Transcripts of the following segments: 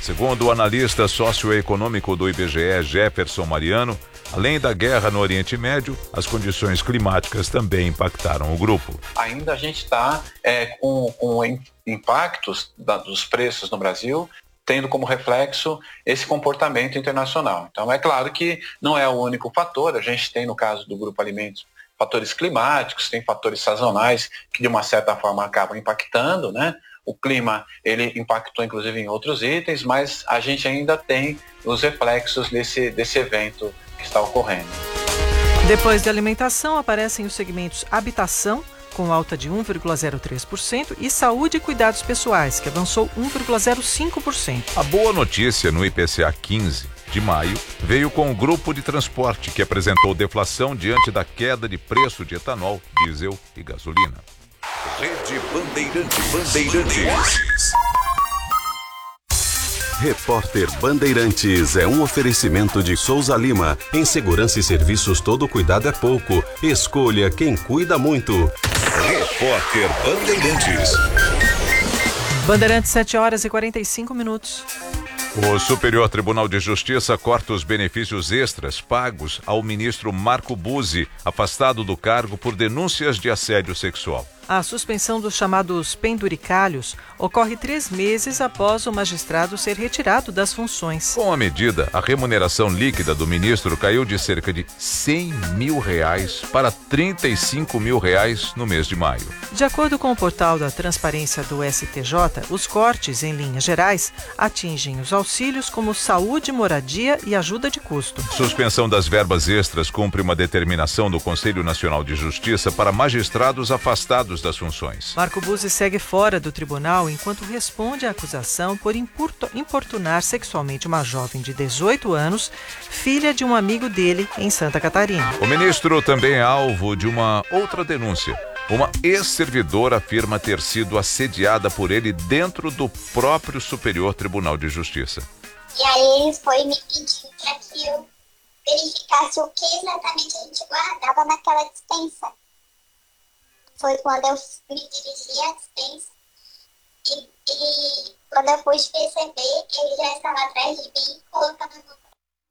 Segundo o analista socioeconômico do IBGE, Jefferson Mariano, além da guerra no Oriente Médio, as condições climáticas também impactaram o grupo. Ainda a gente está com impactos dos preços no Brasil, tendo como reflexo esse comportamento internacional. Então, é claro que não é o único fator. A gente tem, no caso do Grupo Alimentos, fatores climáticos, tem fatores sazonais que, de uma certa forma, acabam impactando, né? O clima, ele impactou, inclusive, em outros itens, mas a gente ainda tem os reflexos desse evento que está ocorrendo. Depois de alimentação, aparecem os segmentos habitação, com alta de 1,03%, e saúde e cuidados pessoais, que avançou 1,05%. A boa notícia no IPCA 15 de maio veio com o grupo de transporte, que apresentou deflação diante da queda de preço de etanol, diesel e gasolina. Rede Bandeirantes. Repórter Bandeirantes é um oferecimento de Souza Lima. Em segurança e serviços, todo cuidado é pouco. Escolha quem cuida muito. Repórter Bandeirantes. Bandeirantes, 7h45. O Superior Tribunal de Justiça corta os benefícios extras pagos ao ministro Marco Buzzi, afastado do cargo por denúncias de assédio sexual. A suspensão dos chamados penduricalhos ocorre 3 meses após o magistrado ser retirado das funções. Com a medida, a remuneração líquida do ministro caiu de cerca de R$100 mil para R$35 mil no mês de maio. De acordo com o portal da Transparência do STJ, os cortes, em linhas gerais, atingem os auxílios como saúde, moradia e ajuda de custo. Suspensão das verbas extras cumpre uma determinação do Conselho Nacional de Justiça para magistrados afastados das funções. Marco Buzzi segue fora do tribunal enquanto responde à acusação por importunar sexualmente uma jovem de 18 anos, filha de um amigo dele em Santa Catarina. O ministro também é alvo de uma outra denúncia. Uma ex-servidora afirma ter sido assediada por ele dentro do próprio Superior Tribunal de Justiça. E aí ele foi me pedir para que eu verificasse o que exatamente a gente guardava naquela dispensa. Foi quando eu me dirigi à dispensa e quando eu pude perceber que ele já estava atrás de mim, colocando a mão.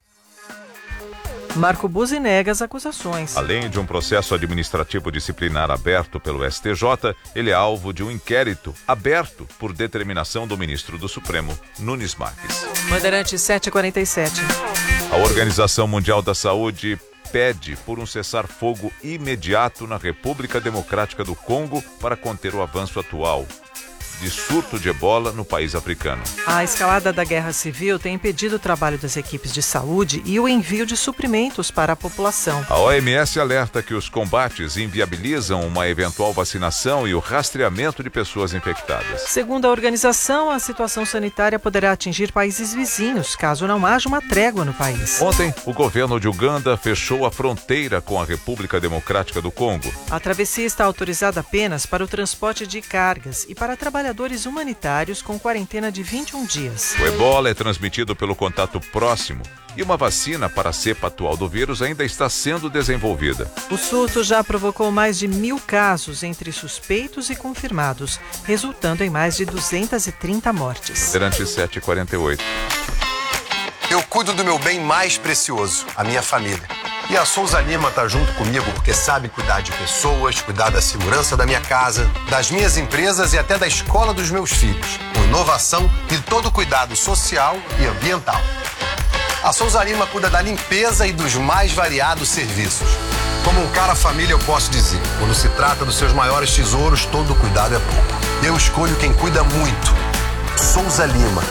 Marco Buzzi nega as acusações. Além de um processo administrativo disciplinar aberto pelo STJ, ele é alvo de um inquérito aberto por determinação do ministro do Supremo, Nunes Marques. Bandeirantes, 7h47. A Organização Mundial da Saúde pede por um cessar-fogo imediato na República Democrática do Congo para conter o avanço atual de surto de ebola no país africano. A escalada da guerra civil tem impedido o trabalho das equipes de saúde e o envio de suprimentos para a população. A OMS alerta que os combates inviabilizam uma eventual vacinação e o rastreamento de pessoas infectadas. Segundo a organização, a situação sanitária poderá atingir países vizinhos, caso não haja uma trégua no país. Ontem, o governo de Uganda fechou a fronteira com a República Democrática do Congo. A travessia está autorizada apenas para o transporte de cargas e para trabalhadores humanitários com quarentena de 21 dias. O ebola é transmitido pelo contato próximo e uma vacina para a cepa atual do vírus ainda está sendo desenvolvida. O surto já provocou mais de 1.000 casos entre suspeitos e confirmados, resultando em mais de 230 mortes. Durante 7h48. Eu cuido do meu bem mais precioso, a minha família. E a Souza Lima tá junto comigo porque sabe cuidar de pessoas, cuidar da segurança da minha casa, das minhas empresas e até da escola dos meus filhos, com inovação e todo cuidado social e ambiental. A Souza Lima cuida da limpeza e dos mais variados serviços. Como um cara família, eu posso dizer, quando se trata dos seus maiores tesouros, todo cuidado é pouco. Eu escolho quem cuida muito. Souza Lima.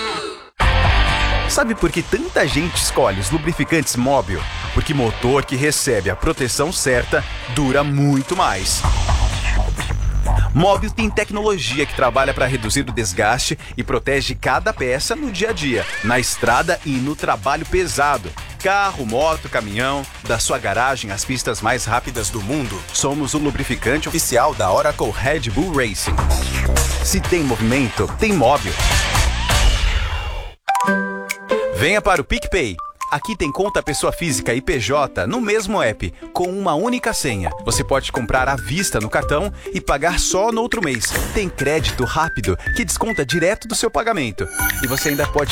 Sabe por que tanta gente escolhe os lubrificantes Móbil? Porque motor que recebe a proteção certa dura muito mais. Móbil tem tecnologia que trabalha para reduzir o desgaste e protege cada peça no dia a dia, na estrada e no trabalho pesado. Carro, moto, caminhão, da sua garagem às pistas mais rápidas do mundo. Somos o lubrificante oficial da Oracle Red Bull Racing. Se tem movimento, tem Móbil. Venha para o PicPay. Aqui tem conta pessoa física e PJ no mesmo app, com uma única senha. Você pode comprar à vista no cartão e pagar só no outro mês. Tem crédito rápido que desconta direto do seu pagamento. E você ainda pode